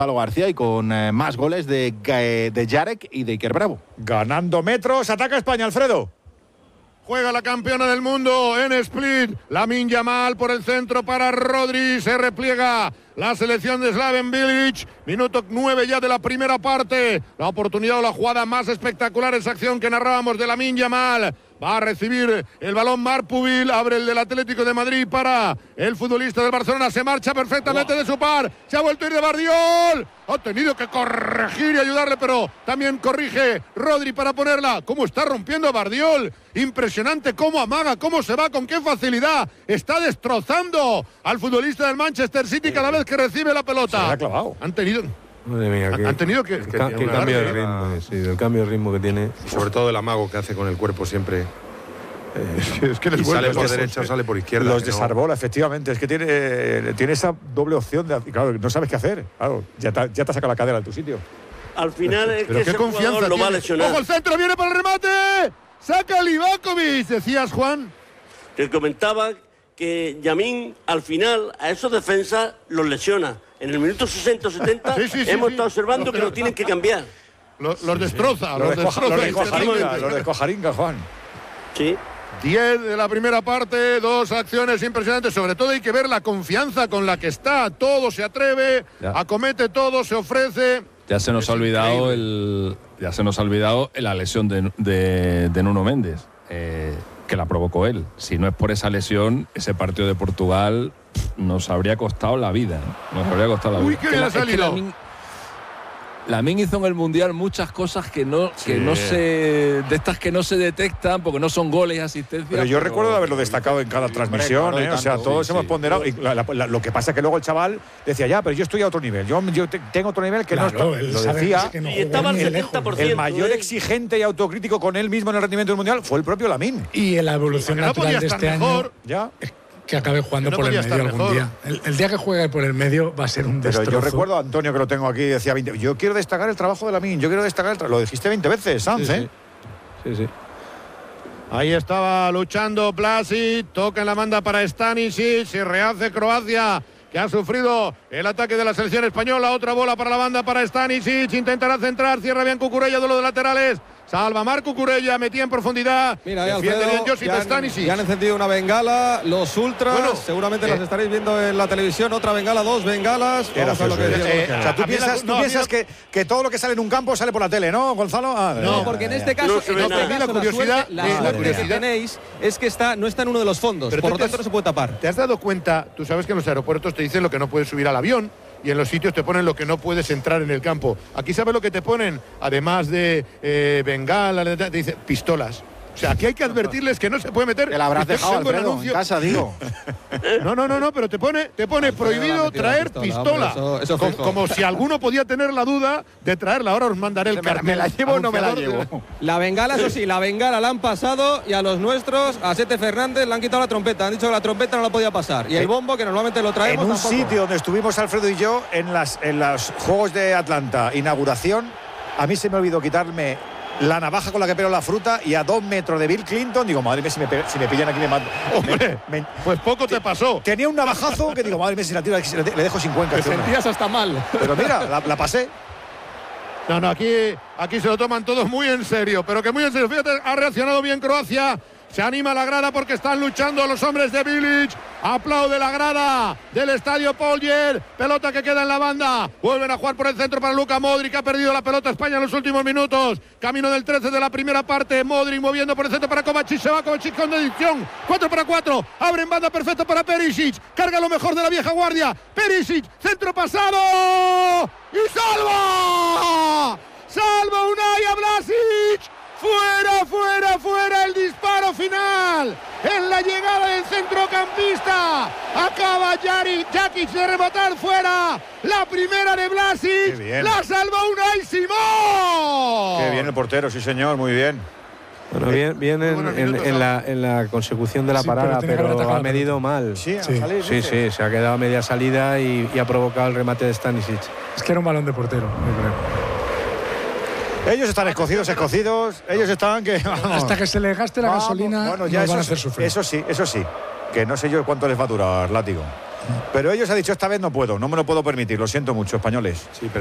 Gonzalo García y con más goles de Jarek y de Iker Bravo. Ganando metros, ataca España, Alfredo. Juega la campeona del mundo en Split. Lamine Yamal por el centro para Rodri. Se repliega la selección de Slaven Bilic. Minuto 9 ya de la primera parte. La oportunidad o la jugada más espectacular, esa acción que narrábamos de Lamine Yamal. Va a recibir el balón Marpubil, abre el del Atlético de Madrid para el futbolista del Barcelona. Se marcha perfectamente de su par. Se ha vuelto a ir de Bardiol. Ha tenido que corregir y ayudarle, pero también corrige Rodri para ponerla. ¿Cómo está rompiendo Bardiol? Impresionante cómo amaga, cómo se va, con qué facilidad. Está destrozando al futbolista del Manchester City cada vez que recibe la pelota. Se la ha clavado. Han tenido... Madre mía, han tenido que cambio de ritmo, sí, del cambio de ritmo que tiene. Y sobre todo el amago que hace con el cuerpo siempre. Es que les sale por los, derecha o sale por izquierda. Los desarbola, efectivamente. Es que tiene esa doble opción. Claro, no sabes qué hacer. Claro, ya te ha sacado la cadera de tu sitio. Al final es pero que qué ese confianza lo va a tiene. lesionar. ¡Ojo, el centro! ¡Viene para el remate! ¡Saca Livakovic! Decías, Juan. Te comentaba que Yamín al final a esos defensas los lesiona. En el minuto 60 o 70 hemos estado observando que lo tienen que cambiar. Los destroza. Los de Jaringa, Juan. Sí. 10 de la primera parte, 2 acciones impresionantes. Sobre todo hay que ver la confianza con la que está. Todo se atreve, acomete todo, se ofrece. Ya se nos ha olvidado la lesión de Nuno Méndez, que la provocó él. Si no es por esa lesión, ese partido de Portugal nos habría costado la vida. Uy, qué bien ha salido. Lamine hizo en el Mundial muchas cosas que no se detectan porque no son goles y asistencias. Pero yo recuerdo haberlo destacado en cada transmisión, o sea, todos hemos ponderado. Y lo que pasa es que luego el chaval decía, ya, pero yo estoy a otro nivel. Yo tengo otro nivel que claro, no está. Lo decía. Y estaba al 70%. El mayor exigente y autocrítico con él mismo en el rendimiento del Mundial fue el propio Lamine. Y en la evolución natural de este año, que acabe jugando por el medio algún día. El día que juegue por el medio va a ser un destrozo. Pero yo recuerdo a Antonio, que lo tengo aquí, decía 20. Yo quiero destacar el trabajo de Lamine, lo dijiste 20 veces, Sanz, Sí. Ahí estaba luchando Blasic, toca en la banda para Stanisic, se rehace Croacia, que ha sufrido el ataque de la selección española. Otra bola para la banda para Stanisic, intentará centrar, cierra bien Cucurella, duelo de laterales. Salva Marc Cucurella, metía en profundidad. Mira, defiende bien Josip Stanisic. Ya han encendido una bengala, los ultras. Bueno, seguramente las estaréis viendo en la televisión. Otra bengala, 2 bengalas. Vamos a lo que decía. O sea, tú piensas que todo lo que sale en un campo sale por la tele, ¿no, Gonzalo? No, porque en este caso, la curiosidad que tenéis es que no está en uno de los fondos. Pero por lo tanto, no se puede tapar. ¿Te has dado cuenta? Tú sabes que en los aeropuertos te dicen lo que no puedes subir al avión. Y en los sitios te ponen lo que no puedes entrar en el campo. Aquí, ¿sabes lo que te ponen? Además de bengala, te dicen pistolas. O sea, aquí hay que advertirles que no se puede meter. Te la habrás dejado, Alfredo, en casa, digo. No, pero te pone prohibido traer pistola. Eso como si alguno podía tener la duda de traerla. Ahora os mandaré el cartel. ¿Me la llevo o no me la llevo? La bengala, eso sí, la bengala la han pasado y a los nuestros, a Sete Fernández, le han quitado la trompeta. Han dicho que la trompeta no la podía pasar. Y el bombo, que normalmente lo traemos. En un tampoco. sitio donde estuvimos Alfredo y yo, en los Juegos de Atlanta, inauguración, a mí se me olvidó quitarme la navaja con la que pelo la fruta y a 2 metros de Bill Clinton digo, madre mía, si me pillan aquí me mato. Hombre, pues poco te pasó. Tenía un navajazo que digo, madre mía, si la tiro le dejo 50. Te sentías hasta mal. Pero mira, la pasé. No, aquí se lo toman todos muy en serio, pero que muy en serio. Fíjate, ha reaccionado bien Croacia. Se anima la grada porque están luchando los hombres de Bilic. Aplaude la grada del estadio Poljer. Pelota que queda en la banda. Vuelven a jugar por el centro para Luka Modric. Ha perdido la pelota España en los últimos minutos. Camino del 13 de la primera parte. Modric moviendo por el centro para Kovacic. Se va Kovacic con dedición. 4-4. Abre en banda perfecto para Perisic. Carga lo mejor de la vieja guardia. Perisic. Centro pasado. ¡Y salva! ¡Salva Unai a Blasic! Fuera el disparo final. En la llegada del centrocampista. Acaba Jakic de rematar fuera. La primera de Blasic. La salva Unai Simón. Qué bien el portero, sí señor, muy bien. Bueno, bien en la consecución de la parada, pero ha medido mal. Sí, se ha quedado a media salida y ha provocado el remate de Stanisic. Es que era un balón de portero, yo creo. Ellos están escocidos. Ellos están que... Vamos. Hasta que se les gaste la gasolina, bueno, ya nos van a hacer sufrir. Eso sí. Que no sé yo cuánto les va a durar, látigo. Pero ellos han dicho esta vez no puedo, no me lo puedo permitir, lo siento mucho, españoles. Sí,